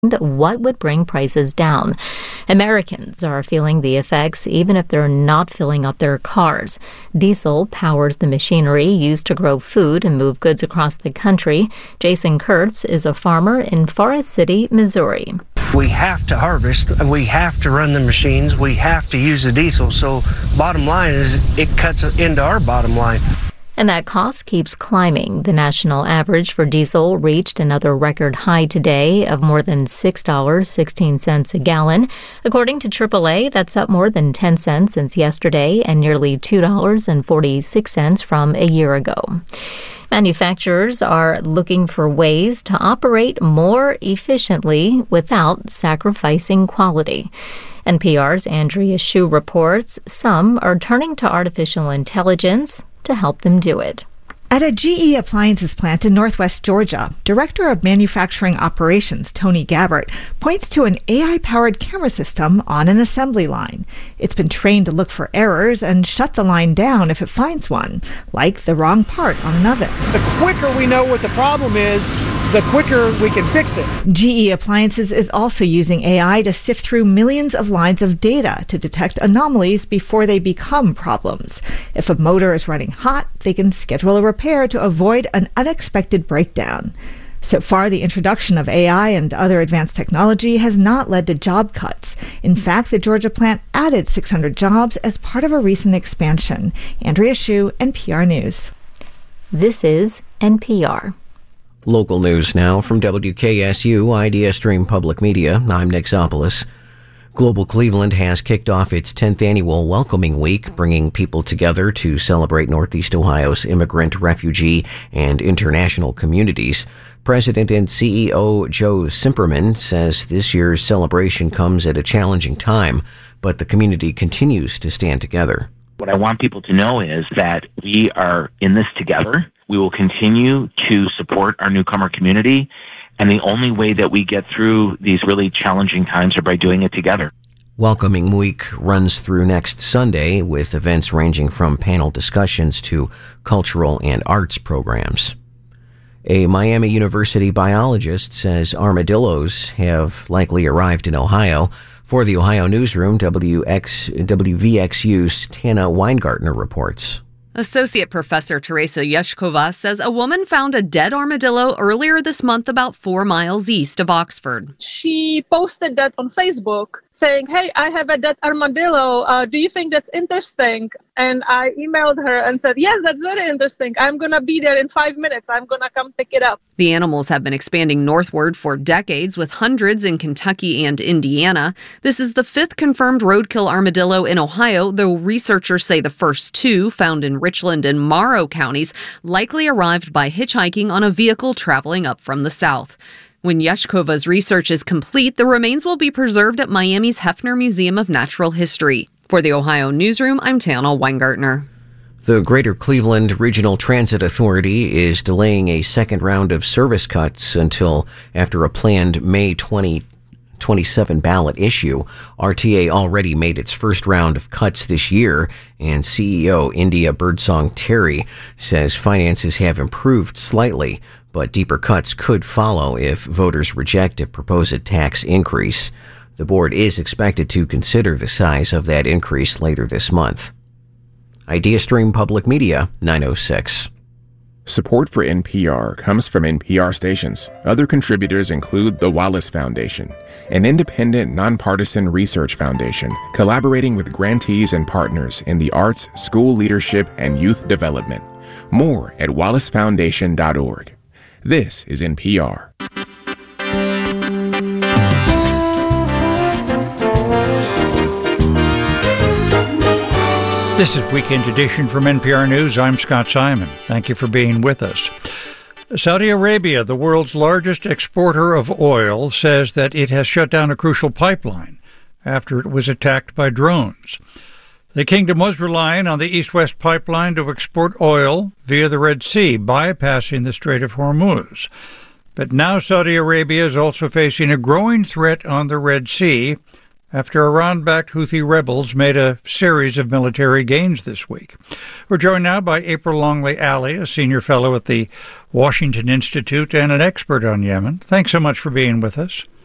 what would bring prices down. Americans are feeling the effects even if they're not filling up their cars. Diesel powers the machinery used to grow food and move goods across the country. Jason Kurtz is a farmer in Forest City, Missouri. We have to harvest, we have to run the machines, we have to use the diesel. So bottom line is it cuts into our bottom line. And that cost keeps climbing. The national average for diesel reached another record high today of more than $6.16 a gallon. According to AAA, that's up more than 10 cents since yesterday and nearly $2.46 from a year ago. Manufacturers are looking for ways to operate more efficiently without sacrificing quality. NPR's Andrea Hsu reports some are turning to artificial intelligence to help them do it. At a GE Appliances plant in Northwest Georgia, Director of Manufacturing Operations Tony Gabbert points to an AI-powered camera system on an assembly line. It's been trained to look for errors and shut the line down if it finds one, like the wrong part on an oven. The quicker we know what the problem is, the quicker we can fix it. GE Appliances is also using AI to sift through millions of lines of data to detect anomalies before they become problems. If a motor is running hot, they can schedule a repair to avoid an unexpected breakdown. So far, the introduction of AI and other advanced technology has not led to job cuts. In fact, the Georgia plant added 600 jobs as part of a recent expansion. Andrea Hsu, NPR News. This is NPR. Local news now from WKSU, Idea Stream Public Media. I'm Nick Zopoulos. Global Cleveland has kicked off its 10th annual Welcoming Week, bringing people together to celebrate Northeast Ohio's immigrant, refugee, and international communities. President and CEO Joe Simperman says this year's celebration comes at a challenging time, but the community continues to stand together. What I want people to know is that we are in this together. We will continue to support our newcomer community. And the only way that we get through these really challenging times are by doing it together. Welcoming Week runs through next Sunday with events ranging from panel discussions to cultural and arts programs. A Miami University biologist says armadillos have likely arrived in Ohio. For the Ohio Newsroom, WVXU's Tana Weingartner reports. Associate Professor Teresa Yeshkova says a woman found a dead armadillo earlier this month about 4 miles east of Oxford. She posted that on Facebook saying, "Hey, I have a dead armadillo. Do you think that's interesting?" And I emailed her and said, "Yes, that's very interesting. I'm going to be there in 5 minutes. I'm going to come pick it up." The animals have been expanding northward for decades, with hundreds in Kentucky and Indiana. This is the 5th confirmed roadkill armadillo in Ohio, though researchers say the first 2, found in Richland and Morrow counties, likely arrived by hitchhiking on a vehicle traveling up from the south. When Yeshkova's research is complete, the remains will be preserved at Miami's Hefner Museum of Natural History. For the Ohio Newsroom, I'm Tana Weingartner. The Greater Cleveland Regional Transit Authority is delaying a second round of service cuts until after a planned May 2027 ballot issue. RTA already made its first round of cuts this year, and CEO India Birdsong Terry says finances have improved slightly, but deeper cuts could follow if voters reject a proposed tax increase. The board is expected to consider the size of that increase later this month. Idea Stream Public Media, 906. Support for NPR comes from NPR stations. Other contributors include the Wallace Foundation, an independent, nonpartisan research foundation collaborating with grantees and partners in the arts, school leadership, and youth development. More at wallacefoundation.org. This is NPR. This is Weekend Edition from NPR News. I'm Scott Simon. Thank you for being with us. Saudi Arabia, the world's largest exporter of oil, says that it has shut down a crucial pipeline after it was attacked by drones. The kingdom was relying on the East-West pipeline to export oil via the Red Sea, bypassing the Strait of Hormuz. But now Saudi Arabia is also facing a growing threat on the Red Sea after Iran-backed Houthi rebels made a series of military gains this week. We're joined now by April Longley Alley, a senior fellow at the Washington Institute and an expert on Yemen. Thanks so much for being with us.